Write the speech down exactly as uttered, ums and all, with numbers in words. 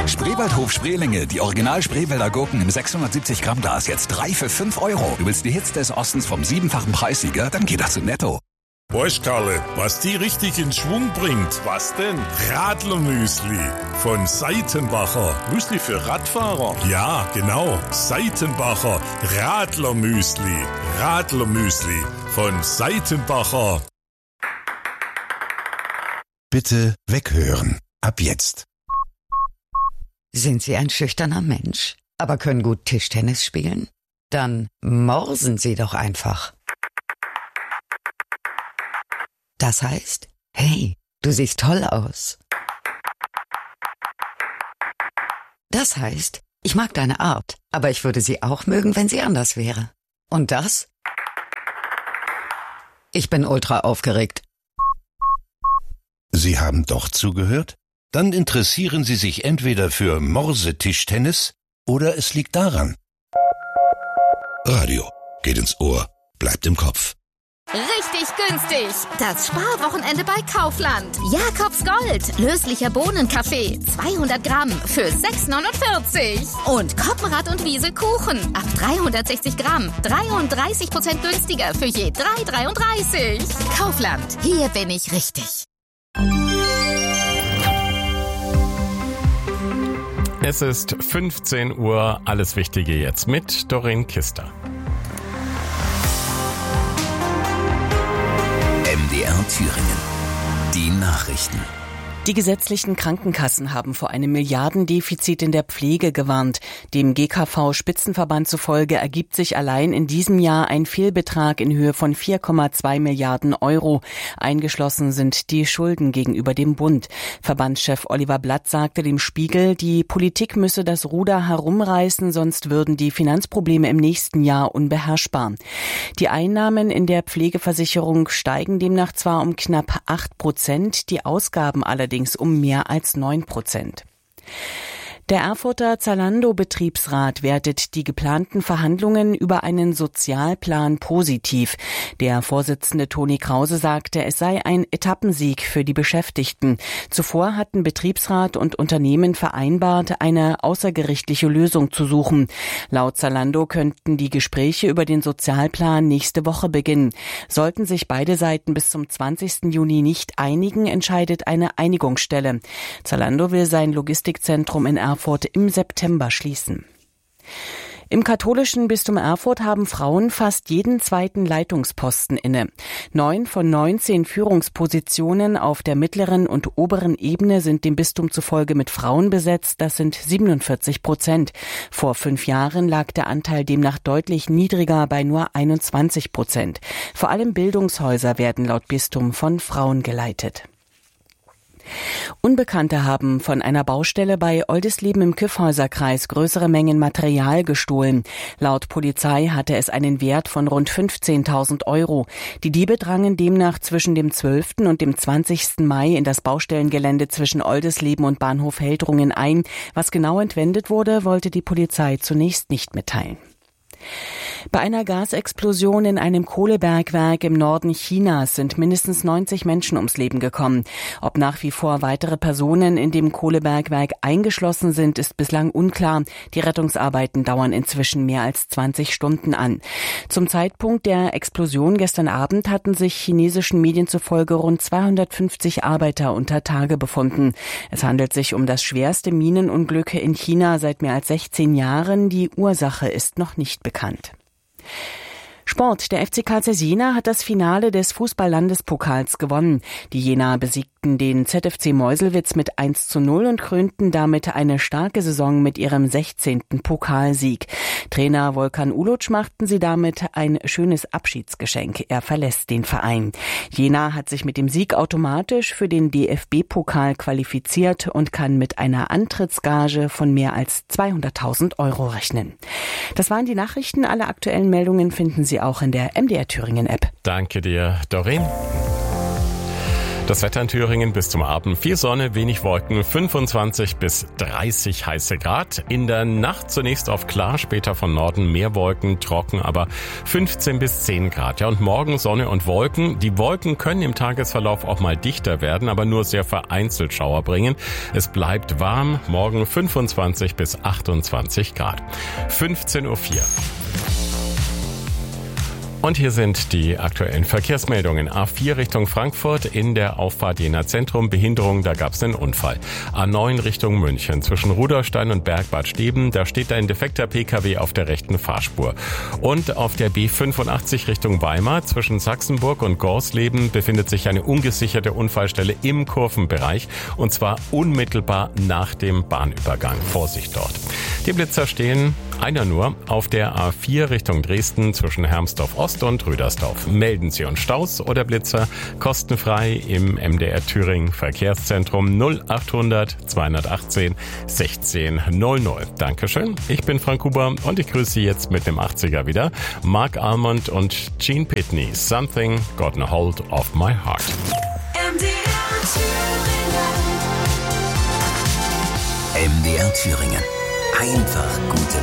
Spreewaldhof Spreelinge, die Original Spreewälder Gurken im sechshundertsiebzig Gramm Glas, jetzt drei für fünf Euro. Du willst die Hits des Ostens vom siebenfachen Preissieger? Dann geh doch zu Netto. Weißt, Karle, was die richtig in Schwung bringt? Was denn? Radlermüsli von Seitenbacher. Müsli für Radfahrer? Ja, genau. Seitenbacher Radlermüsli. Radlermüsli von Seitenbacher. Bitte weghören. Ab jetzt. Sind Sie ein schüchterner Mensch, aber können gut Tischtennis spielen? Dann morsen Sie doch einfach. Das heißt, hey, du siehst toll aus. Das heißt, ich mag deine Art, aber ich würde sie auch mögen, wenn sie anders wäre. Und das? Ich bin ultra aufgeregt. Sie haben doch zugehört? Dann interessieren Sie sich entweder für Morsetischtennis oder es liegt daran. Radio geht ins Ohr, bleibt im Kopf. Richtig günstig. Das Sparwochenende bei Kaufland. Jakobs Gold. Löslicher Bohnenkaffee. zweihundert Gramm für sechs neunundvierzig. Und Koppenrad und Wiese Kuchen. Ab dreihundertsechzig Gramm. dreiunddreißig Prozent günstiger für je drei dreiunddreißig. Kaufland. Hier bin ich richtig. Es ist fünfzehn Uhr. Alles Wichtige jetzt mit Doreen Kister. M D R Thüringen. Die Nachrichten. Die gesetzlichen Krankenkassen haben vor einem Milliardendefizit in der Pflege gewarnt. Dem G K V-Spitzenverband zufolge ergibt sich allein in diesem Jahr ein Fehlbetrag in Höhe von vier Komma zwei Milliarden Euro. Eingeschlossen sind die Schulden gegenüber dem Bund. Verbandschef Oliver Blatt sagte dem Spiegel, die Politik müsse das Ruder herumreißen, sonst würden die Finanzprobleme im nächsten Jahr unbeherrschbar. Die Einnahmen in der Pflegeversicherung steigen demnach zwar um knapp acht Prozent, die Ausgaben allerdings um mehr als neun Prozent. Der Erfurter Zalando-Betriebsrat wertet die geplanten Verhandlungen über einen Sozialplan positiv. Der Vorsitzende Toni Krause sagte, es sei ein Etappensieg für die Beschäftigten. Zuvor hatten Betriebsrat und Unternehmen vereinbart, eine außergerichtliche Lösung zu suchen. Laut Zalando könnten die Gespräche über den Sozialplan nächste Woche beginnen. Sollten sich beide Seiten bis zum zwanzigsten Juni nicht einigen, entscheidet eine Einigungsstelle. Zalando will sein Logistikzentrum in Erfurt im September schließen. Im katholischen Bistum Erfurt haben Frauen fast jeden zweiten Leitungsposten inne. Neun von neunzehn Führungspositionen auf der mittleren und oberen Ebene sind dem Bistum zufolge mit Frauen besetzt. Das sind siebenundvierzig Prozent. Vor fünf Jahren lag der Anteil demnach deutlich niedriger bei nur einundzwanzig Prozent. Vor allem Bildungshäuser werden laut Bistum von Frauen geleitet. Unbekannte haben von einer Baustelle bei Oldisleben im Kyffhäuserkreis größere Mengen Material gestohlen. Laut Polizei hatte es einen Wert von rund fünfzehntausend Euro. Die Diebe drangen demnach zwischen dem zwölften und dem zwanzigsten Mai in das Baustellengelände zwischen Oldisleben und Bahnhof Heldrungen ein. Was genau entwendet wurde, wollte die Polizei zunächst nicht mitteilen. Bei einer Gasexplosion in einem Kohlebergwerk im Norden Chinas sind mindestens neunzig Menschen ums Leben gekommen. Ob nach wie vor weitere Personen in dem Kohlebergwerk eingeschlossen sind, ist bislang unklar. Die Rettungsarbeiten dauern inzwischen mehr als zwanzig Stunden an. Zum Zeitpunkt der Explosion gestern Abend hatten sich chinesischen Medien zufolge rund zweihundertfünfzig Arbeiter unter Tage befunden. Es handelt sich um das schwerste Minenunglück in China seit mehr als sechzehn Jahren. Die Ursache ist noch nicht bekannt. Sport. Der F C Karl Zeiss Jena hat das Finale des Fußball-Landespokals gewonnen. Die Jenaer besiegten den Z F C Meuselwitz mit eins zu null und krönten damit eine starke Saison mit ihrem sechzehnten Pokalsieg. Trainer Volkan Uluc machten sie damit ein schönes Abschiedsgeschenk. Er verlässt den Verein. Jena hat sich mit dem Sieg automatisch für den D F B-Pokal qualifiziert und kann mit einer Antrittsgage von mehr als zweihunderttausend Euro rechnen. Das waren die Nachrichten. Alle aktuellen Meldungen finden Sie auch in der M D R Thüringen App. Danke dir, Doreen. Das Wetter in Thüringen bis zum Abend. Viel Sonne, wenig Wolken, fünfundzwanzig bis dreißig heiße Grad. In der Nacht zunächst auf klar, später von Norden mehr Wolken, trocken, aber fünfzehn bis zehn Grad. Ja, und morgen Sonne und Wolken. Die Wolken können im Tagesverlauf auch mal dichter werden, aber nur sehr vereinzelt Schauer bringen. Es bleibt warm. Morgen fünfundzwanzig bis achtundzwanzig Grad. fünfzehn Uhr vier. Und hier sind die aktuellen Verkehrsmeldungen. A vier Richtung Frankfurt in der Auffahrt Jena Zentrum. Behinderung, da gab es einen Unfall. A neun Richtung München zwischen Rudolstein und Bergbad Steben. Da steht ein defekter P K W auf der rechten Fahrspur. Und auf der B fünfundachtzig Richtung Weimar zwischen Sachsenburg und Gorsleben befindet sich eine ungesicherte Unfallstelle im Kurvenbereich. Und zwar unmittelbar nach dem Bahnübergang. Vorsicht dort. Die Blitzer stehen, einer nur, auf der A vier Richtung Dresden zwischen Hermsdorf Ost und Rüdersdorf. Melden Sie uns Staus oder Blitzer kostenfrei im M D R Thüringen Verkehrszentrum null achthundert zweihundertachtzehn sechzehn null null. Dankeschön, ich bin Frank Huber und ich grüße Sie jetzt mit dem achtziger wieder. Mark Almond und Gene Pitney. Something got a hold of my heart. M D R Thüringen. M D R Thüringen. Einfach gute